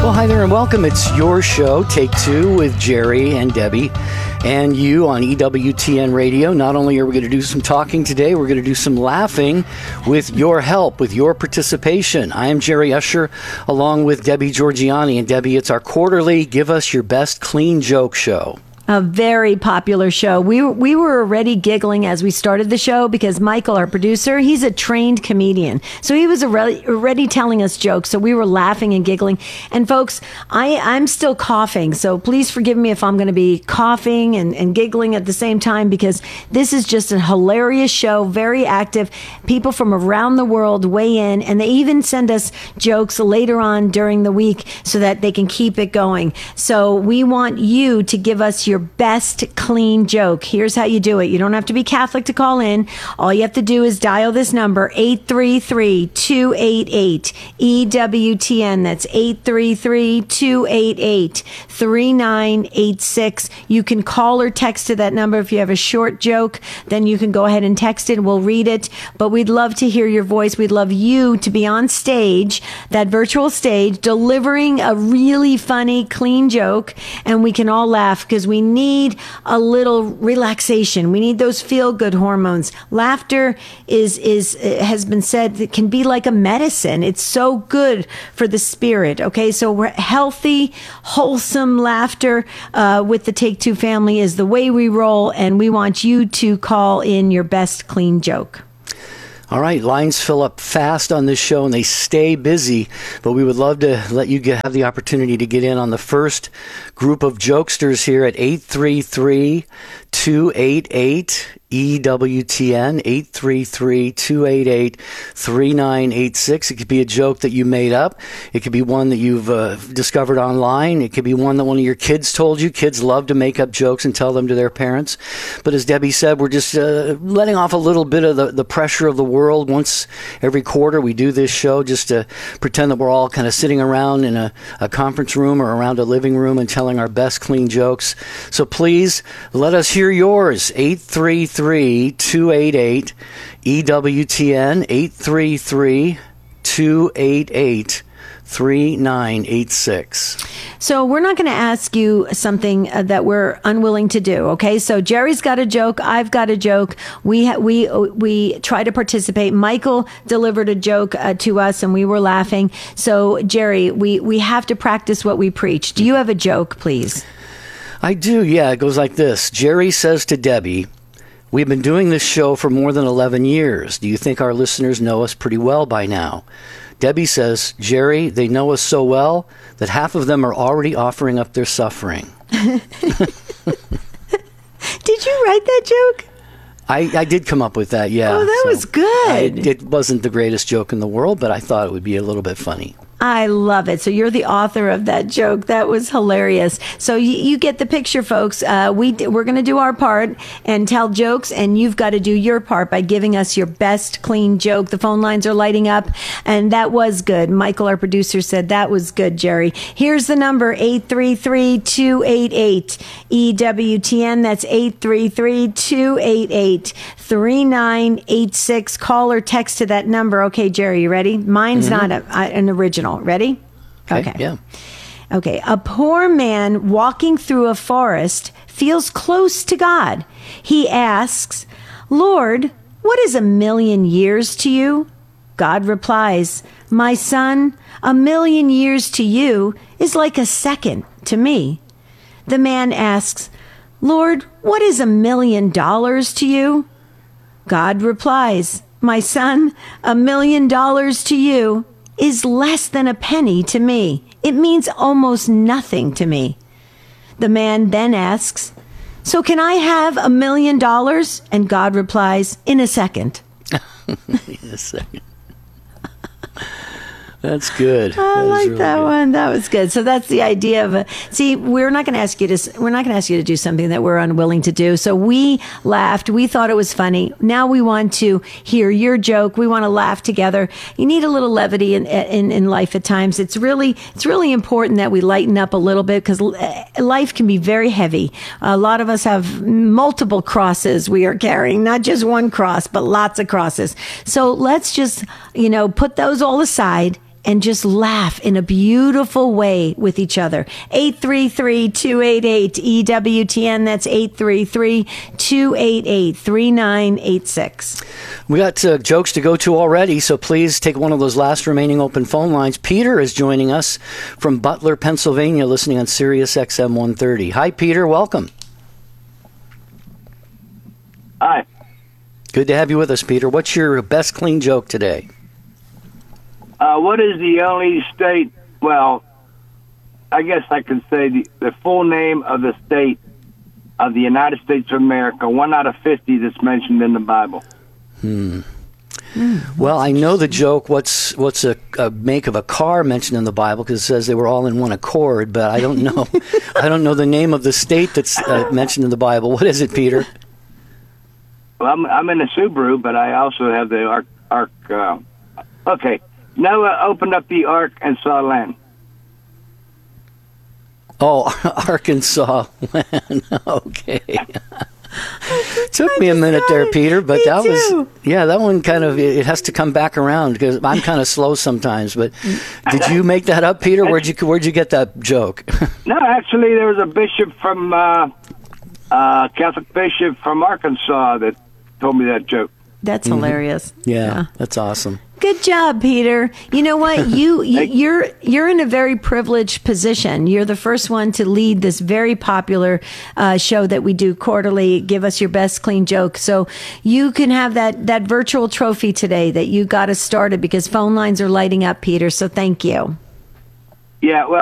Well, hi there and welcome. It's your show, Take Two, with Jerry and Debbie and you on EWTN Radio. Not only are we going to do some talking today, we're going to do some laughing with your help, with your participation. I am Jerry Usher along with Debbie Georgiani. And Debbie, it's our quarterly Give Us Your Best Clean Joke show. A very popular show. We were already giggling as we started the show because Michael, our producer, he's a trained comedian. So he was already telling us jokes. So we were laughing and giggling. And folks, I'm still coughing. So please forgive me if I'm going to be coughing and giggling at the same time, because this is just a hilarious show, very active. People from around the world weigh in, and they even send us jokes later on during the week so that they can keep it going. So we want you to give us your best clean joke. Here's how you do it. You don't have to be Catholic to call in. All you have to do is dial this number, 833-288-EWTN. That's 833-288-3986. You can call or text to that number. If you have a short joke, then you can go ahead and text it. We'll read it. But we'd love to hear your voice. We'd love you to be on stage, that virtual stage, delivering a really funny, clean joke, and we can all laugh because we need a little relaxation. We need those feel-good hormones. Laughter has been said, it can be like a medicine. It's so good for the spirit. Okay, so we're healthy, wholesome laughter with the Take Two family is the way we roll, and we want you to call in your best clean joke. All right, lines fill up fast on this show and they stay busy, but we would love to let you have the opportunity to get in on the first group of jokesters here at 833-288-EWTN, 833-288-3986. It could be a joke that you made up. It could be one that you've discovered online. It could be one that one of your kids told you. Kids love to make up jokes and tell them to their parents. But as Debbie said, we're just letting off a little bit of the pressure of the world. Once every quarter, we do this show just to pretend that we're all kind of sitting around in a conference room or around a living room and telling our best clean jokes. So please let us hear yours. 833-288-EWTN, 833-288-3986. So we're not going to ask you something that we're unwilling to do. Okay. So Jerry's got a joke. I've got a joke. We try to participate. Michael delivered a joke to us and we were laughing. So Jerry, we have to practice what we preach. Do you have a joke, please? I do. Yeah. It goes like this. Jerry says to Debbie, "We've been doing this show for more than 11 years. Do you think our listeners know us pretty well by now?" Debbie says, "Jerry, they know us so well that half of them are already offering up their suffering." Did you write that joke? I did come up with that, yeah. Oh, that was good. It wasn't the greatest joke in the world, but I thought it would be a little bit funny. I love it. So you're the author of that joke. That was hilarious. So you get the picture, folks. We're going to do our part and tell jokes, and you've got to do your part by giving us your best clean joke. The phone lines are lighting up, and that was good. Michael, our producer, said that was good, Jerry. Here's the number, 833-288-EWTN. That's 833-288-3986. Call or text to that number. Okay, Jerry, you ready? Mine's not an original. Ready? Okay. Yeah. Okay. A poor man walking through a forest feels close to God. He asks, "Lord, what is 1,000,000 years to you?" God replies, "My son, 1,000,000 years to you is like a second to me." The man asks, "Lord, what is $1,000,000 to you?" God replies, "My son, $1,000,000 to you is less than a penny to me. It means almost nothing to me." The man then asks, "So can I have $1,000,000? And God replies, "In a second." In a second. That's good. I like really that good. one. That was good. So that's the idea of see, we're not going to ask you to do something that we're unwilling to do. So we laughed. We thought it was funny. Now we want to hear your joke. We want to laugh together. You need a little levity in life at times. It's really important that we lighten up a little bit because life can be very heavy. A lot of us have multiple crosses we are carrying, not just one cross, but lots of crosses. So let's just, put those all aside and just laugh in a beautiful way with each other. 833-288-EWTN. That's 833-288-3986. We got jokes to go to already, so please take one of those last remaining open phone lines. Peter is joining us from Butler, Pennsylvania, listening on Sirius XM 130. Hi, Peter. Welcome. Hi. Good to have you with us, Peter. What's your best clean joke today? What is the only state, well, I guess I could say the full name of the state of the United States of America, 1 out of 50 that's mentioned in the Bible? Well, I know the joke, what's a make of a car mentioned in the Bible, because it says they were all in one accord, but I don't know. I don't know the name of the state that's mentioned in the Bible. What is it, Peter? Well, I'm in a Subaru, but I also have the Ark. Okay. Noah opened up the Ark and saw land. Oh, Arkansas. Okay. Took me a minute there, Peter, but that was, that one kind of, it has to come back around because I'm kind of slow sometimes. But did you make that up, Peter? Where'd you get that joke? No, actually, there was a bishop from, Catholic bishop from Arkansas that told me that joke. That's hilarious. Yeah, that's awesome. Good job, Peter. You know what? You're in a very privileged position. You're the first one to lead this very popular show that we do quarterly. Give us your best clean joke. So you can have that virtual trophy today that you got us started because phone lines are lighting up, Peter. So thank you. Yeah, well.